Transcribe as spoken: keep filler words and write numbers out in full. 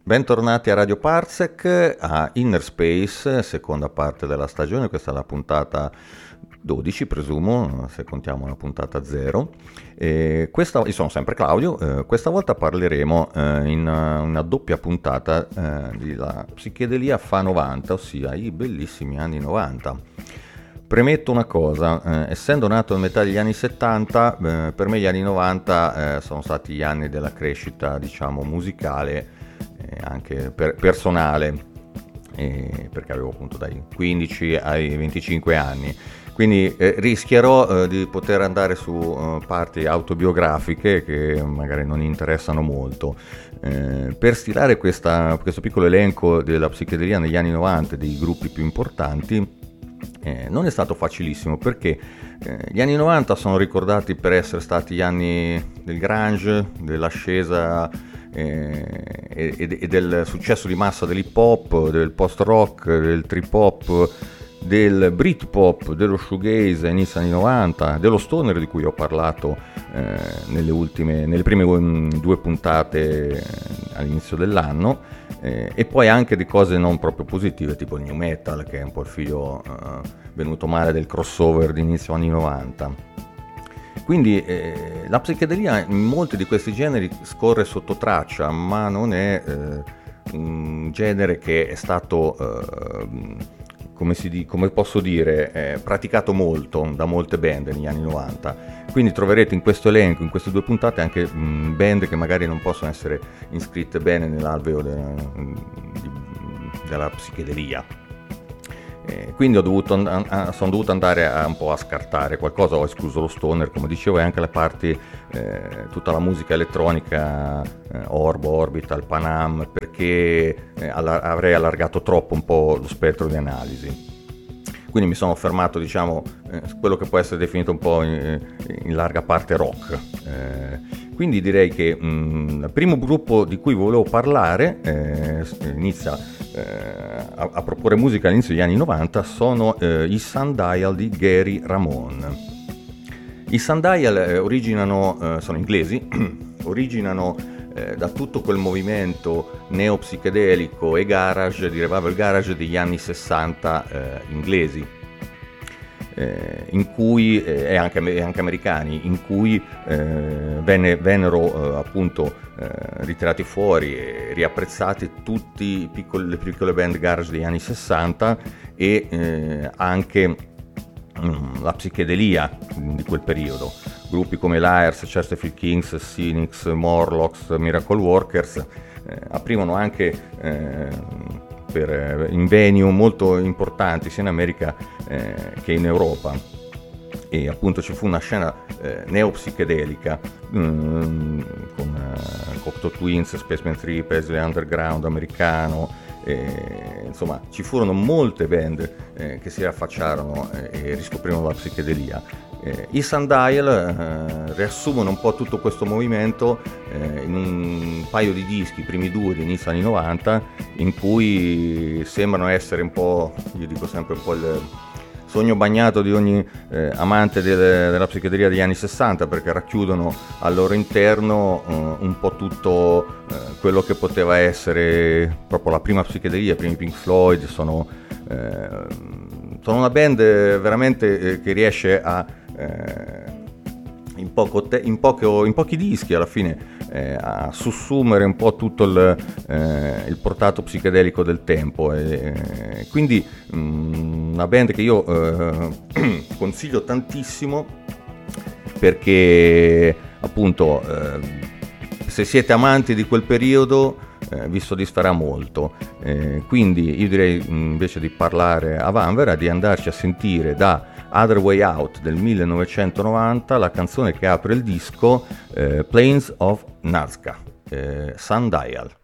Bentornati a Radio Parsec, a Inner Space, seconda parte della stagione. Questa è la puntata dodici, presumo, se contiamo la puntata zero. E questa, io sono sempre Claudio, eh, questa volta parleremo eh, in una, una doppia puntata eh, della psichedelia fa novanta, ossia i bellissimi anni novanta. Premetto una cosa, eh, essendo nato a metà degli anni settanta, eh, per me gli anni novanta eh, sono stati gli anni della crescita, diciamo, musicale, eh, anche per, personale, eh, perché avevo appunto dai quindici ai venticinque anni. Quindi eh, rischierò eh, di poter andare su uh, parti autobiografiche che magari non interessano molto. Eh, per stilare questa, questo piccolo elenco della psichedelia negli anni novanta, dei gruppi più importanti, Eh, non è stato facilissimo, perché eh, gli anni novanta sono ricordati per essere stati gli anni del grunge, dell'ascesa eh, e, e del successo di massa dell'hip hop, del post rock, del trip hop, del Britpop, dello shoegaze inizio anni novanta, dello stoner di cui ho parlato eh, nelle ultime, nelle prime um, due puntate eh, all'inizio dell'anno. Eh, e poi anche di cose non proprio positive, tipo il new metal, che è un po' il figlio eh, venuto male del crossover di inizio anni novanta. Quindi eh, la psichedelia in molti di questi generi scorre sotto traccia, ma non è eh, un genere che è stato, eh, come, si di, come posso dire, eh, praticato molto da molte band negli anni novanta. Quindi troverete in questo elenco, in queste due puntate, anche mh, band che magari non possono essere iscritte bene nell'alveo de, di, della psichedelia. Eh, quindi ho dovuto, a, sono dovuto andare a, un po' a scartare qualcosa. Ho escluso lo stoner, come dicevo, e anche la parti, eh, tutta la musica elettronica, eh, Orbo, Orbital, Panam, perché eh, alla, avrei allargato troppo un po' lo spettro di analisi. Quindi mi sono fermato, diciamo, eh, su quello che può essere definito un po' in, in larga parte rock. Eh, quindi direi che mh, il primo gruppo di cui volevo parlare, eh, inizia eh, a, a proporre musica all'inizio degli anni novanta, sono eh, i Sundial di Gary Ramone. I Sundial eh, originano, eh, sono inglesi, originano eh, da tutto quel movimento neo-psichedelico e garage, di revival garage degli anni sessanta eh, inglesi, eh, in cui, eh, e anche, anche americani, in cui eh, venne, vennero eh, appunto eh, ritirati fuori e riapprezzati tutte le piccole band garage degli anni sessanta e eh, anche mm, la psichedelia di quel periodo. Gruppi come Liars, Chesterfield Kings, Cynics, Morlocks, Miracle Workers eh, aprivano anche eh, per, eh, in venue molto importanti sia in America eh, che in Europa, e appunto ci fu una scena eh, neopsichedelica mm, con eh, Cocteau Twins, Spaceman tre, Paisley Underground americano. Eh, insomma, ci furono molte band eh, che si affacciarono eh, e riscoprirono la psichedelia. Eh, I Sundial eh, riassumono un po' tutto questo movimento eh, in un paio di dischi, i primi due di inizio anni novanta, in cui sembrano essere un po', io dico sempre, un po' il sogno bagnato di ogni eh, amante del, della psichedelia degli anni sessanta, perché racchiudono al loro interno eh, un po' tutto eh, quello che poteva essere proprio la prima psichedelia, i primi Pink Floyd. Sono, eh, sono una band veramente eh, che riesce a eh, in, poco te- in, poco, in pochi dischi alla fine eh, a sussumere un po' tutto il, eh, il portato psichedelico del tempo, e, eh, quindi mh, una band che io eh, consiglio tantissimo, perché appunto eh, se siete amanti di quel periodo eh, vi soddisferà molto. Eh, quindi io direi, invece di parlare a vanvera, di andarci a sentire da Other Way Out del millenovecentonovanta la canzone che apre il disco, eh, Plains of Nazca, eh, Sundial.